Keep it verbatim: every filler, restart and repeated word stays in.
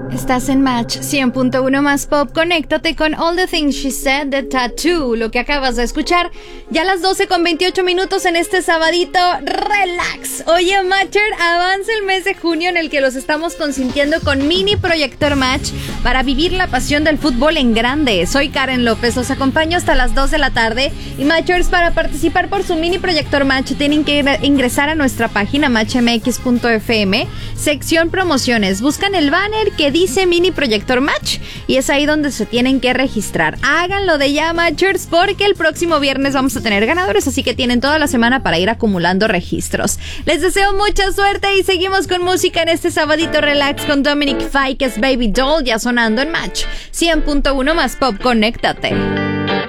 Estás en Match cien punto uno más Pop. Conéctate con All the Things She Said de Tattoo, lo que acabas de escuchar. Ya a las doce con veintiocho minutos en este sabadito. Relax. Oye, Matcher, avanza el mes de junio en el que los estamos consintiendo con Mini Proyector Match para vivir la pasión del fútbol en grande. Soy Karen López, los acompaño hasta las dos de la tarde. Y Matchers, para participar por su Mini Proyector Match tienen que ingresar a nuestra página match m x punto f m, sección promociones. Buscan el banner que dice Mini Proyector Match y es ahí donde se tienen que registrar. Háganlo de ya, Matchers, porque el próximo viernes vamos a tener ganadores, así que tienen toda la semana para ir acumulando registros. Les deseo mucha suerte y seguimos con música en este sabadito relax con Dominic Fike, que es Baby Doll, ya sonando en Match cien punto uno más Pop. Conéctate.